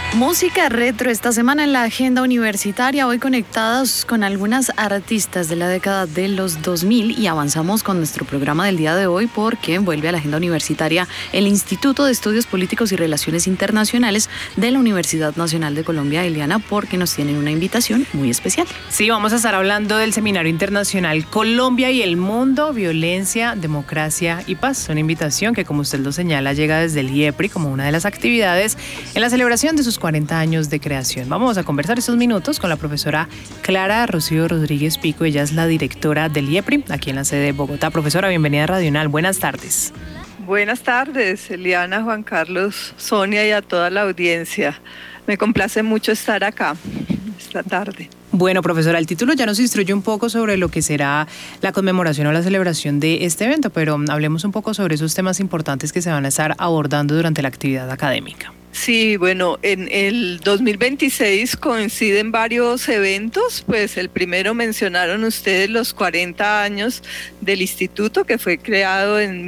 Música retro esta semana en la agenda universitaria, hoy conectados con algunas artistas de la década de los 2000 y avanzamos con nuestro programa del día de hoy porque vuelve a la agenda universitaria el Instituto de Estudios Políticos y Relaciones Internacionales de la Universidad Nacional de Colombia, Eliana, porque nos tienen una invitación muy especial. Sí, vamos a estar hablando del Seminario Internacional Colombia y el Mundo, Violencia, Democracia y Paz. Una invitación que, como usted lo señala, llega desde el IEPRI como una de las actividades en la celebración de sus 40 años de creación. Vamos a conversar estos minutos con la profesora Clara Rocío Rodríguez Pico. Ella es la directora del IEPRI, aquí en la sede de Bogotá. Profesora, bienvenida a Radional. Buenas tardes. Buenas tardes, Eliana, Juan Carlos, Sonia y a toda la audiencia. Me complace mucho estar acá esta tarde. Bueno, profesora, el título ya nos instruye un poco sobre lo que será la conmemoración o la celebración de este evento, pero hablemos un poco sobre esos temas importantes que se van a estar abordando durante la actividad académica. Sí, bueno, en el 2026 coinciden varios eventos, pues el primero mencionaron ustedes los 40 años del instituto que fue creado en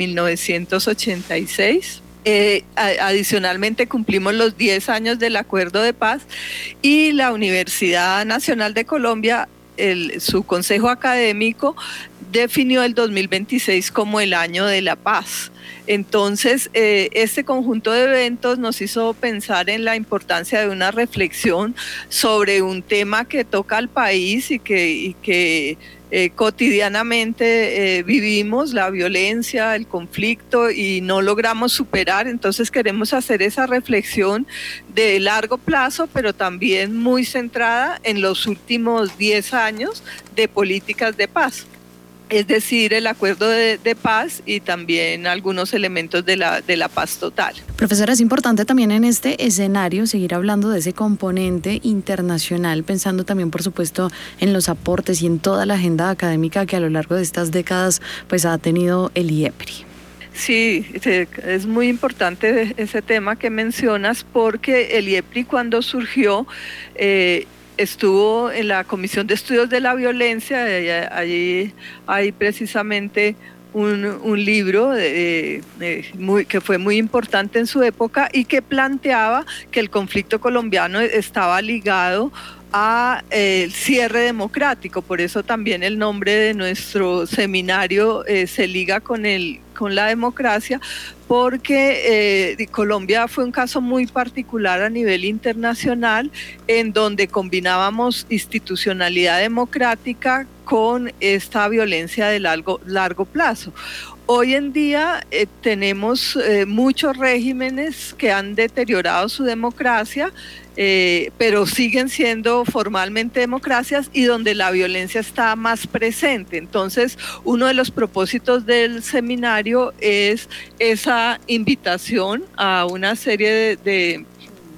1986. Adicionalmente cumplimos los 10 años del Acuerdo de Paz y la Universidad Nacional de Colombia, su consejo académico definió el 2026 como el año de la paz. Entonces, este conjunto de eventos nos hizo pensar en la importancia de una reflexión sobre un tema que toca al país y que cotidianamente vivimos, la violencia, el conflicto, y no logramos superar. Entonces queremos hacer esa reflexión de largo plazo, pero también muy centrada en los últimos 10 años de políticas de paz. Es decir, el acuerdo de paz y también algunos elementos de la paz total. Profesora, es importante también en este escenario seguir hablando de ese componente internacional, pensando también, por supuesto, en los aportes y en toda la agenda académica que a lo largo de estas décadas pues, ha tenido el IEPRI. Sí, es muy importante ese tema que mencionas porque el IEPRI cuando surgió estuvo en la Comisión de Estudios de la Violencia. Allí hay precisamente un libro que fue muy importante en su época y que planteaba que el conflicto colombiano estaba ligado a el cierre democrático. Por eso también el nombre de nuestro seminario se liga con la democracia, porque Colombia fue un caso muy particular a nivel internacional en donde combinábamos institucionalidad democrática con esta violencia de largo plazo. Hoy en día tenemos muchos regímenes que han deteriorado su democracia, pero siguen siendo formalmente democracias y donde la violencia está más presente. Entonces, uno de los propósitos del seminario es esa invitación a una serie de